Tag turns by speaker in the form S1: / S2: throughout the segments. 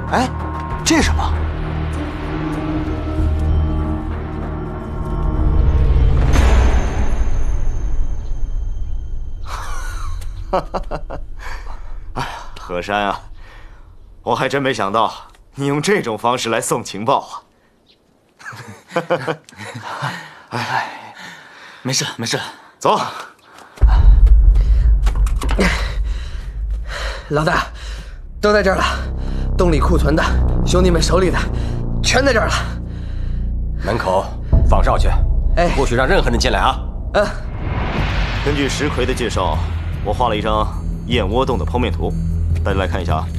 S1: 哎，这是什么？
S2: 哈哈哈！哎呀，河山啊，我还真没想到你用这种方式来送情报啊！哈哈哈！
S1: 哎，没事没事，
S2: 走。
S3: 老大，都在这儿了，洞里库存的，兄弟们手里的，全在这儿了。
S4: 门口放哨去，
S3: 哎，
S4: 不许让任何人进来啊！
S2: 根据石奎的介绍，我画了一张燕窝洞的剖面图，大家来看一下啊。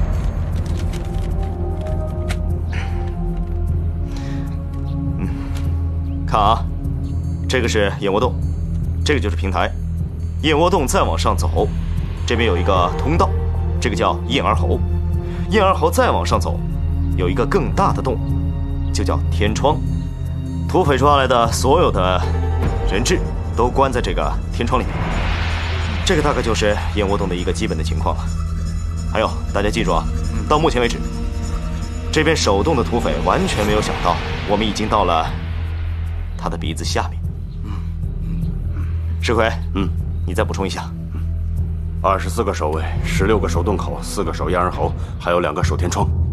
S2: 看啊，这个是燕窝洞，这个就是平台。燕窝洞再往上走，这边有一个通道，这个叫燕儿侯。燕儿侯再往上走，有一个更大的洞，就叫天窗。土匪抓来的所有的人质都关在这个天窗里面。这个大概就是燕窝洞的一个基本的情况了。还有，大家记住啊，到目前为止，这边守洞的土匪完全没有想到，我们已经到了他的鼻子下面。石奎，你再补充一下。
S5: 24个守卫，16个守洞口，4个守燕儿侯，还有2个守天窗。